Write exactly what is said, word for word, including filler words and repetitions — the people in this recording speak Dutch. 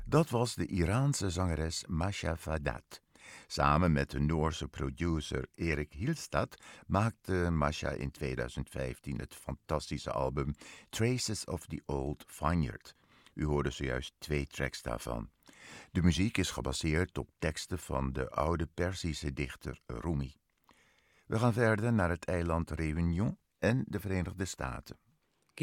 Dat was de Iraanse zangeres Masha Fadat. Samen met de Noorse producer Erik Hilstad maakte Masha in tweeduizend vijftien het fantastische album Traces of the Old Vineyard. U hoorde zojuist twee tracks daarvan. De muziek is gebaseerd op teksten van de oude Perzische dichter Rumi. We gaan verder naar het eiland Réunion en de Verenigde Staten.